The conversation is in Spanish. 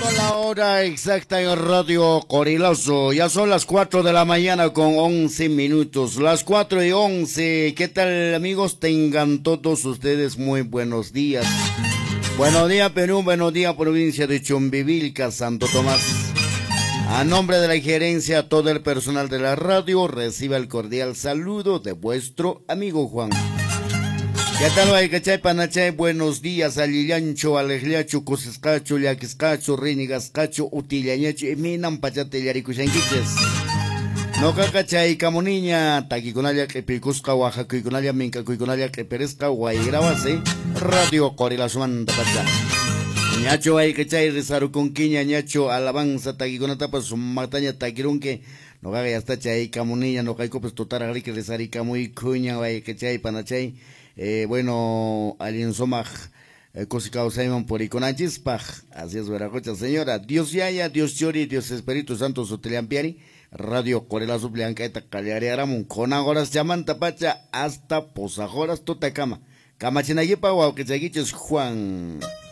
La hora exacta en Radio Corilazo. Ya son las 4 de la mañana con 11 minutos. Las 4:11. ¿Qué tal, amigos? Tengan todos ustedes muy buenos días. Buenos días, Perú. Buenos días, provincia de Chumbivilca, Santo Tomás. A nombre de la gerencia, todo el personal de la radio recibe el cordial saludo de vuestro amigo Juan. ¿Qué tal, Guaycachay, Panachay? Buenos días, Alillancho, Alegliacho, Cusescacho, Yaquiscacho, Renigascacho, Utillañacho, y Minan, Pachate, Yaricushanquiches. No cacachay, Camuniña, Taquiconaya, Kepicusca, Oaxaca, Iconaya, Minca, Cuiconaya, Keperesca, Guaygrabase, Radio Corilazuan, Tapachá. Ñacho, Guaycachay, Rezaru con Quiña, Ñacho, Alabanza, Taquiconata, pues, Mataña, Taquirunque. No caga ya está chay, Camuniña, no caico, pues, Totara, Rique, Rezarica, muy cuña, Guaycachay, Panachay. Bueno, alienzomaj, cosicao Simon por Iconachis, así es, Veracocha, señora. Dios Yaya, Dios Chori, Dios Espíritu Santo, Soteliampiari, Radio Corelazo Blanca, Etacaliari Aramun, con agoras llaman tapacha hasta posajoras Totacama. Camachinayipa, Guauquechaguiches, Juan.